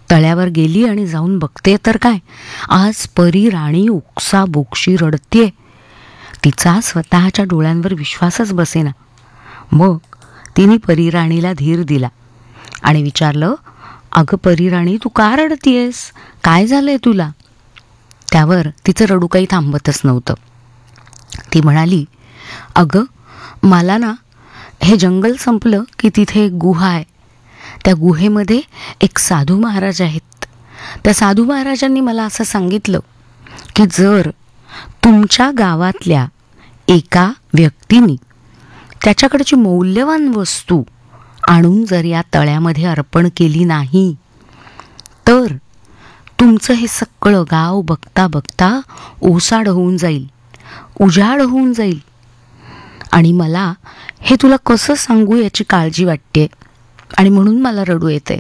तळ्यावर गेली आणि जाऊन बघते तर काय, आज परी राणी ओक्साबोक्शी रडतेय. तिचा स्वतःच्या डोळ्यांवर विश्वासच बसेना. मग तिने परी राणीला धीर दिला आणि विचारलं, अगं परी राणी, तू का रडतीयस? काय झालंय तुला? त्यावर तिचं रडू काही थांबतच नव्हतं. ती म्हणाली, अगं मला ना हे जंगल संपलं की तिथे एक गुहा आहे. त्या गुहेमध्ये एक साधू महाराज आहेत. त्या साधू महाराजांनी मला असं सांगितलं की जर तुमच्या गावातल्या एका व्यक्तीने त्याच्याकडची मौल्यवान वस्तू आणून जर या तळ्यामध्ये अर्पण केली नाही तर तुमचं हे सगळं गाव बघता बघता ओसाड होऊन जाईल, उजाड होऊन जाईल. आणि मला हे तुला कसं सांगू याची काळजी वाटते आणि म्हणून मला रडू येते.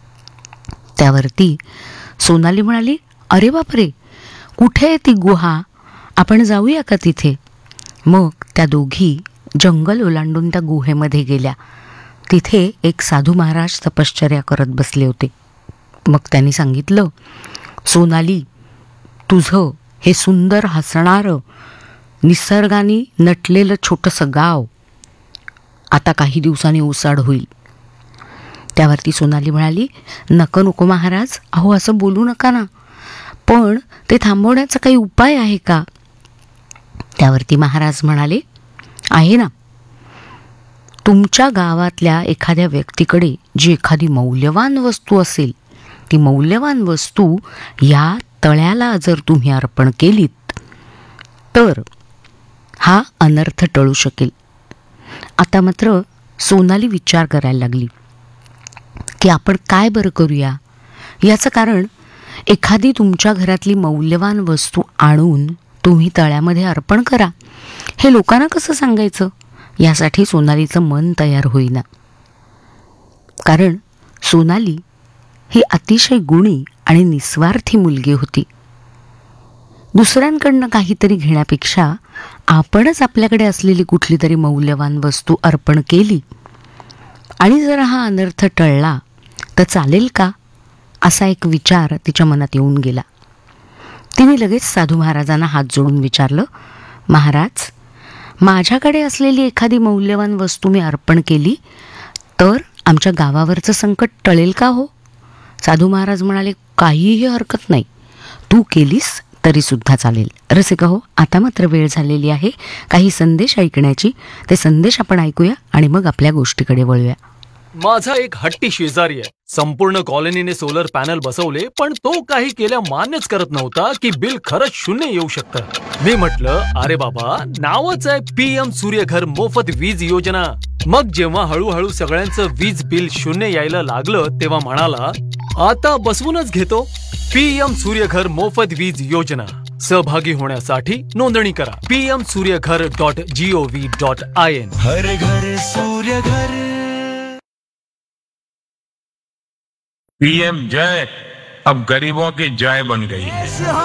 त्यावरती सोनाली म्हणाली, अरे बापरे, कुठे आहे ती गुहा? आपण जाऊया का तिथे? मग त्या दोघी जंगल ओलांडून त्या गुहेमध्ये गेल्या. तिथे एक साधू महाराज तपश्चर्या करत बसले होते. मग त्यांनी सांगितलं, सोनाली, तुझं हे सुंदर हसणारं निसर्गाने नटलेलं छोटंसं गाव आता काही दिवसांनी ओसाड होईल. त्यावरती सोनाली म्हणाली, नको नको महाराज, अहो असं बोलू नका ना, पण ते थांबवण्याचा काही उपाय आहे का? त्यावरती महाराज म्हणाले, आहे ना. तुमच्या गावातल्या एखाद्या व्यक्तीकडे जी एखादी मौल्यवान वस्तू असेल, ती मौल्यवान वस्तू या तळ्याला जर तुम्ही अर्पण केलीत तर हा अनर्थ टळू शकेल. आता मात्र सोनाली विचार करायला लागली की आपण काय बरं करूया. याचं कारण, एखादी तुमच्या घरातली मौल्यवान वस्तू आणून तुम्ही तळ्यामध्ये अर्पण करा, हे लोकांना कसं सांगायचं? यासाठी सोनालीचं मन तयार होईना. कारण सोनाली ही अतिशय गुणी आणि निस्वार्थी मुलगी होती. दुसऱ्यांकडनं काहीतरी घेण्यापेक्षा आपणच आपल्याकडे असलेली कुठली तरी मौल्यवान वस्तू अर्पण केली आणि जर हा अनर्थ टळला तर चालेल का, असा एक विचार तिच्या मनात येऊन गेला. तिने लगेच साधू महाराजांना हात जोडून विचारलं, महाराज, माझ्याकडे असलेली एखादी मौल्यवान वस्तू मी अर्पण केली तर आमच्या गावावरचं संकट टळेल का हो? साधू महाराज म्हणाले, काहीही हरकत नाही, तू केलीस तरी सुद्धा चालेल. रसिका हो, आता मात्र वेळ झालेली आहे काही संदेश ऐकण्याची. ते संदेश आपण ऐकूया आणि मग आपल्या गोष्टीकडे वळूया. माझा एक हट्टी शेजारी आहे. संपूर्ण कॉलनीने सोलर पॅनल बसवले, पण तो काही केल्या मान्यच करत नव्हता की बिल खरंच 0 येऊ शकतं. मी म्हटलं, अरे बाबा, नावच आहे PM सूर्यघर मोफत वीज योजना. मग जेव्हा हळूहळू सगळ्यांचं वीज बिल 0 यायला लागलं तेव्हा म्हणाला, आता बसवूनच घेतो. PM सूर्यघर मोफत वीज योजना. सहभागी होण्यासाठी नोंदणी करा pmsuryaghar.gov.in. हर घर सूर्य घर. PM जय अब गरीबों की जय बन गई है.